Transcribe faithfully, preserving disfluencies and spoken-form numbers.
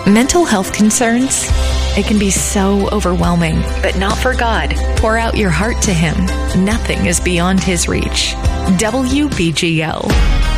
Mental health concerns? It can be so overwhelming, but not for God. Pour out your heart to Him. Nothing is beyond His reach. W B G L.